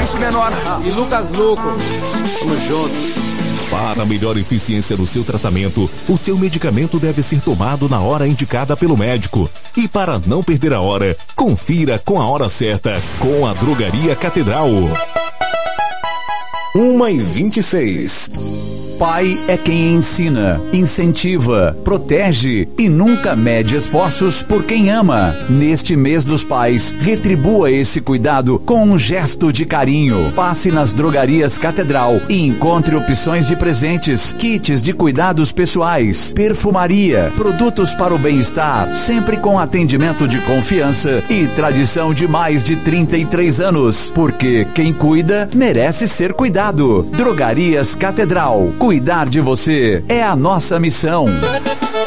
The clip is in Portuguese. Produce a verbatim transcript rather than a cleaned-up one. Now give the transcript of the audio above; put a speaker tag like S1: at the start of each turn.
S1: Maurício Menor
S2: e Lucas Luco. Tamo junto.
S3: Para melhor eficiência no seu tratamento, o seu medicamento deve ser tomado na hora indicada pelo médico. E para não perder a hora, confira com a hora certa com a Drogaria Catedral.
S4: uma e vinte e seis. Pai é quem ensina, incentiva, protege e nunca mede esforços por quem ama. Neste mês dos pais, retribua esse cuidado com um gesto de carinho. Passe nas Drogarias Catedral e encontre opções de presentes, kits de cuidados pessoais, perfumaria, produtos para o bem-estar, sempre com atendimento de confiança e tradição de mais de trinta e três anos. Porque quem cuida merece ser cuidado. Drogarias Catedral. Cuidar de você é a nossa missão.